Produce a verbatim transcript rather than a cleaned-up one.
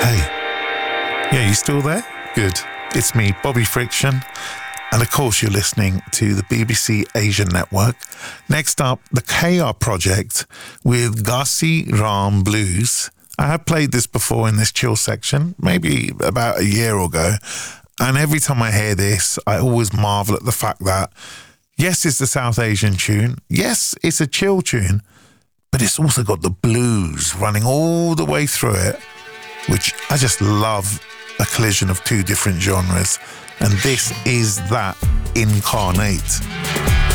Hey, yeah, you still there? Good. It's me, Bobby Friction. And of course, you're listening to the B B C Asian Network. Next up, the K R Project with Ghazi Ram Blues. I have played this before in this chill section, maybe about a year ago. And every time I hear this, I always marvel at the fact that, yes, it's a South Asian tune. Yes, it's a chill tune. But it's also got the blues running all the way through it, which I just love, a collision of two different genres. And this is that incarnate.